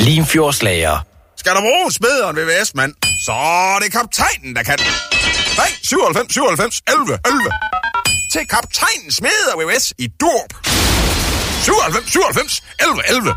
Limfjordslager. Skal der bruge smederen VVS, mand? Så er det kaptajnen, der kan. Ring 97 97 11 11. Til kaptajnen smeder VVS i Durp. 97 97 11 11.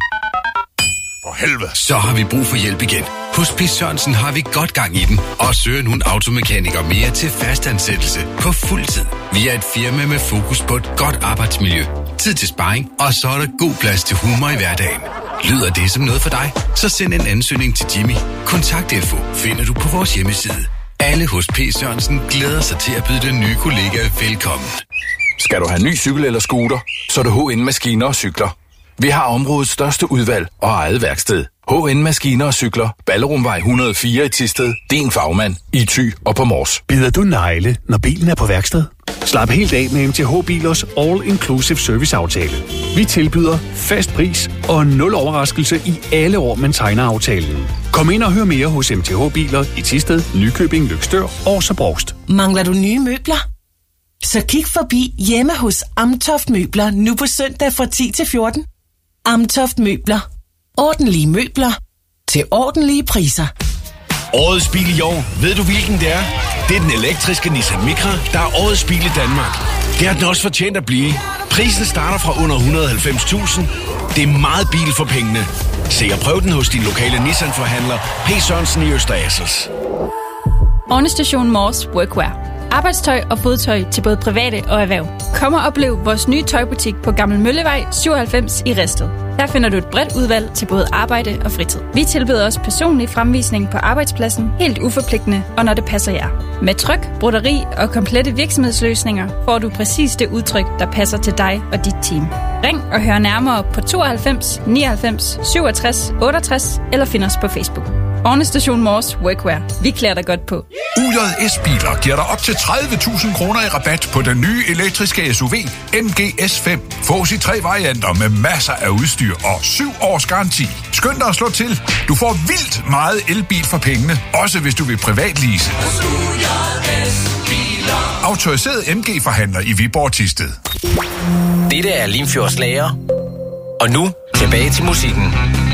For helvede. Så har vi brug for hjælp igen. Hos P. Sørensen har vi godt gang i den, og søger nu en automekaniker mere til fastansættelse på fuld tid. Vi er et firma med fokus på et godt arbejdsmiljø, tid til sparring, og så er der god plads til humor i hverdagen. Lyder det som noget for dig? Så send en ansøgning til Jimmy. Kontaktinfo finder du på vores hjemmeside. Alle hos P. Sørensen glæder sig til at byde den nye kollega velkommen. Skal du have ny cykel eller scooter, så er det H&N Maskiner og Cykler. Vi har områdets største udvalg og eget værksted. H&N Maskiner og Cykler, Ballerumvej 104 i Thisted, din fagmand, i Thy og på Mors. Bider du negle, når bilen er på værksted? Slap helt af med MTH Bilers All-Inclusive Service-aftale. Vi tilbyder fast pris og 0 overraskelse i alle år, man tegner aftalen. Kom ind og hør mere hos MTH Biler i Thisted, Nykøbing, Løgstør og Brovst. Mangler du nye møbler? Så kig forbi hjemme hos Amtoft Møbler nu på søndag fra 10 til 14. Amtoft Møbler. Ordentlige møbler til ordentlige priser. Årets bil i år, ved du hvilken det er? Det er den elektriske Nissan Micra, der er årets bil i Danmark. Det har den også fortjent at blive. Prisen starter fra under 190.000. Det er meget bil for pengene. Se og prøv den hos din lokale Nissan-forhandler, P. Sørensen i Øster Assels. Ornestation Mors Workwear. Arbejdstøj og fodtøj til både private og erhverv. Kom og oplev vores nye tøjbutik på Gammel Møllevej 97 i Risted. Her finder du et bredt udvalg til både arbejde og fritid. Vi tilbyder også personlig fremvisning på arbejdspladsen, helt uforpligtende og når det passer jer. Med tryk, broderi og komplette virksomhedsløsninger får du præcis det udtryk, der passer til dig og dit team. Ring og hør nærmere på 92 99 67 68 eller find os på Facebook. Ornestation Mors Workwear. Vi klæder dig godt på. UJS Biler giver dig op til 30.000 kroner i rabat på den nye elektriske SUV MG-S5. Fås i 3 varianter med masser af udstyr og 7 års garanti. Skynd dig at slå til. Du får vildt meget elbil for pengene, også hvis du vil privatlease. Autoriseret MG-forhandler i Viborg Thisted. Dette er Limfjordslager. Og nu tilbage til musikken.